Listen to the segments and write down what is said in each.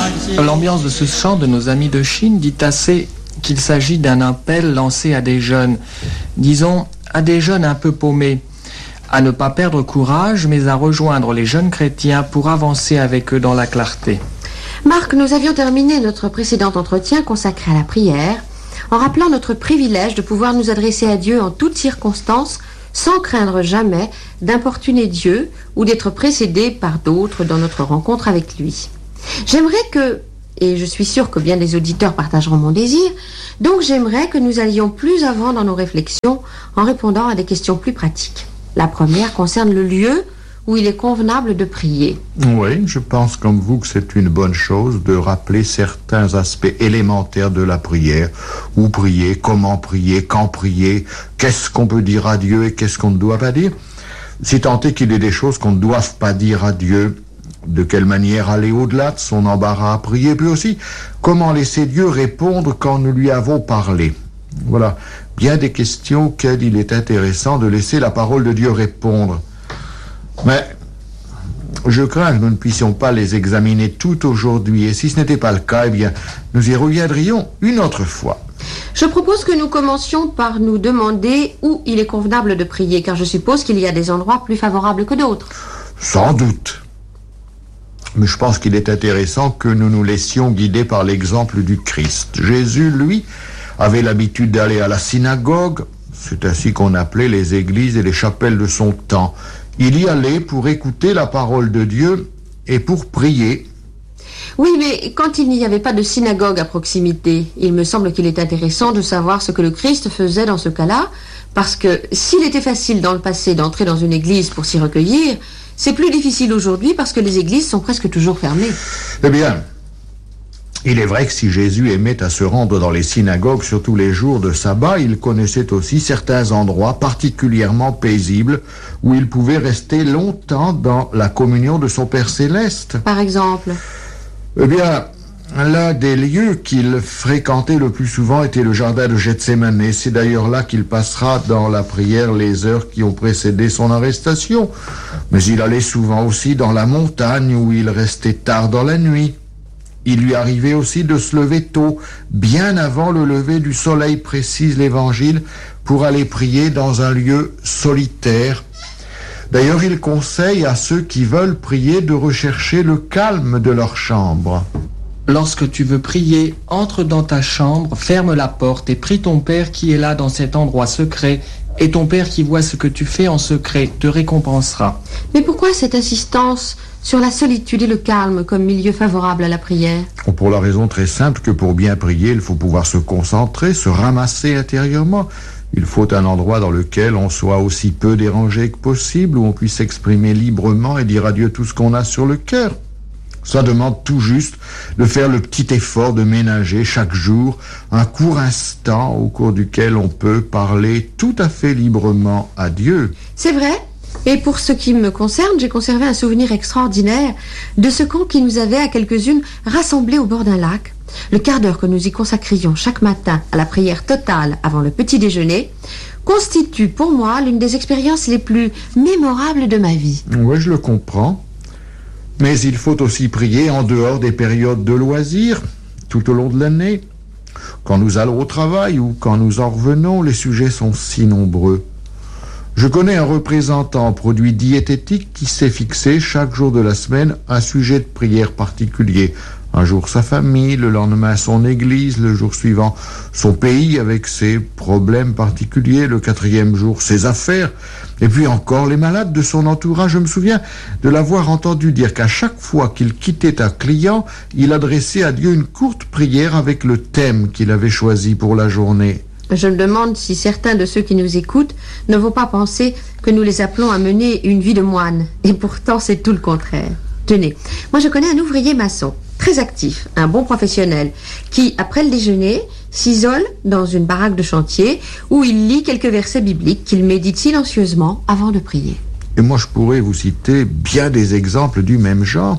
L'ambiance de ce chant de nos amis de Chine dit assez qu'il s'agit d'un appel lancé à des jeunes, disons à des jeunes un peu paumés, à ne pas perdre courage, mais à rejoindre les jeunes chrétiens pour avancer avec eux dans la clarté. Marc, nous avions terminé notre précédent entretien consacré à la prière, en rappelant notre privilège de pouvoir nous adresser à Dieu en toutes circonstances, sans craindre jamais d'importuner Dieu ou d'être précédés par d'autres dans notre rencontre avec lui. J'aimerais que, et je suis sûre que bien des auditeurs partageront mon désir, donc j'aimerais que nous allions plus avant dans nos réflexions en répondant à des questions plus pratiques. La première concerne le lieu où il est convenable de prier. Oui, je pense comme vous que c'est une bonne chose de rappeler certains aspects élémentaires de la prière. Où prier, comment prier, quand prier, qu'est-ce qu'on peut dire à Dieu et qu'est-ce qu'on ne doit pas dire. Si tant est qu'il y ait des choses qu'on ne doit pas dire à Dieu, de quelle manière aller au-delà de son embarras à prier, puis aussi comment laisser Dieu répondre quand nous lui avons parlé. Voilà, bien des questions auxquelles il est intéressant de laisser la parole de Dieu répondre. Mais je crains que nous ne puissions pas les examiner toutes aujourd'hui, et si ce n'était pas le cas, eh bien, nous y reviendrions une autre fois. Je propose que nous commencions par nous demander où il est convenable de prier, car je suppose qu'il y a des endroits plus favorables que d'autres. Sans doute. Mais je pense qu'il est intéressant que nous nous laissions guider par l'exemple du Christ. Jésus, lui, avait l'habitude d'aller à la synagogue. C'est ainsi qu'on appelait les églises et les chapelles de son temps. Il y allait pour écouter la parole de Dieu et pour prier. Oui, mais quand il n'y avait pas de synagogue à proximité, il me semble qu'il est intéressant de savoir ce que le Christ faisait dans ce cas-là, parce que s'il était facile dans le passé d'entrer dans une église pour s'y recueillir, c'est plus difficile aujourd'hui parce que les églises sont presque toujours fermées. Eh bien, il est vrai que si Jésus aimait à se rendre dans les synagogues, surtout les jours de sabbat, il connaissait aussi certains endroits particulièrement paisibles où il pouvait rester longtemps dans la communion de son Père Céleste. Par exemple? Eh bien, l'un des lieux qu'il fréquentait le plus souvent était le jardin de Gethsémani. C'est d'ailleurs là qu'il passera dans la prière les heures qui ont précédé son arrestation. Mais il allait souvent aussi dans la montagne où il restait tard dans la nuit. Il lui arrivait aussi de se lever tôt, bien avant le lever du soleil, précise l'Évangile, pour aller prier dans un lieu solitaire. D'ailleurs, il conseille à ceux qui veulent prier de rechercher le calme de leur chambre. Lorsque tu veux prier, entre dans ta chambre, ferme la porte et prie ton Père qui est là dans cet endroit secret, et ton Père qui voit ce que tu fais en secret te récompensera. Mais pourquoi cette insistance sur la solitude et le calme comme milieu favorable à la prière? Pour la raison très simple que pour bien prier, il faut pouvoir se concentrer, se ramasser intérieurement. Il faut un endroit dans lequel on soit aussi peu dérangé que possible, où on puisse s'exprimer librement et dire à Dieu tout ce qu'on a sur le cœur. Ça demande tout juste de faire le petit effort de ménager chaque jour un court instant au cours duquel on peut parler tout à fait librement à Dieu. C'est vrai. Et pour ce qui me concerne, j'ai conservé un souvenir extraordinaire de ce camp qui nous avait à quelques-unes rassemblés au bord d'un lac. Le quart d'heure que nous y consacrions chaque matin à la prière totale avant le petit déjeuner constitue pour moi l'une des expériences les plus mémorables de ma vie. Oui, je le comprends. Mais il faut aussi prier en dehors des périodes de loisirs, tout au long de l'année. Quand nous allons au travail ou quand nous en revenons, les sujets sont si nombreux. Je connais un représentant en produits diététiques qui s'est fixé chaque jour de la semaine un sujet de prière particulier. Un jour sa famille, le lendemain son église, le jour suivant son pays avec ses problèmes particuliers, le quatrième jour ses affaires, et puis encore les malades de son entourage. Je me souviens de l'avoir entendu dire qu'à chaque fois qu'il quittait un client, il adressait à Dieu une courte prière avec le thème qu'il avait choisi pour la journée. Je me demande si certains de ceux qui nous écoutent ne vont pas penser que nous les appelons à mener une vie de moine. Et pourtant, c'est tout le contraire. Tenez, moi je connais un ouvrier maçon, très actif, un bon professionnel, qui, après le déjeuner, s'isole dans une baraque de chantier où il lit quelques versets bibliques qu'il médite silencieusement avant de prier. Et moi je pourrais vous citer bien des exemples du même genre.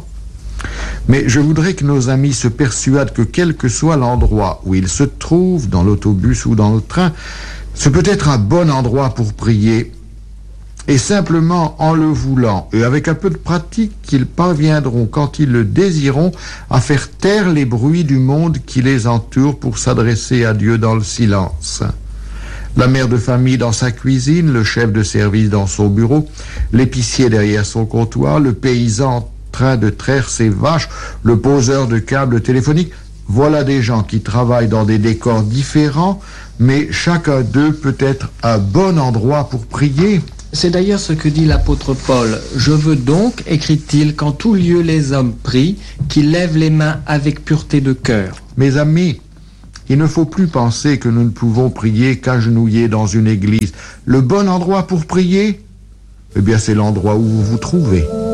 Mais je voudrais que nos amis se persuadent que quel que soit l'endroit où ils se trouvent, dans l'autobus ou dans le train, ce peut être un bon endroit pour prier. Et simplement en le voulant et avec un peu de pratique, qu'ils parviendront, quand ils le désireront, à faire taire les bruits du monde qui les entoure pour s'adresser à Dieu dans le silence. La mère de famille dans sa cuisine, le chef de service dans son bureau, l'épicier derrière son comptoir, le paysan en train de traire ses vaches, le poseur de câbles téléphoniques. Voilà des gens qui travaillent dans des décors différents, mais chacun d'eux peut être un bon endroit pour prier. C'est d'ailleurs ce que dit l'apôtre Paul. « Je veux donc, écrit-il, qu'en tout lieu les hommes prient, qu'ils lèvent les mains avec pureté de cœur. » Mes amis, il ne faut plus penser que nous ne pouvons prier qu'agenouillés dans une église. Le bon endroit pour prier, eh bien c'est l'endroit où vous vous trouvez.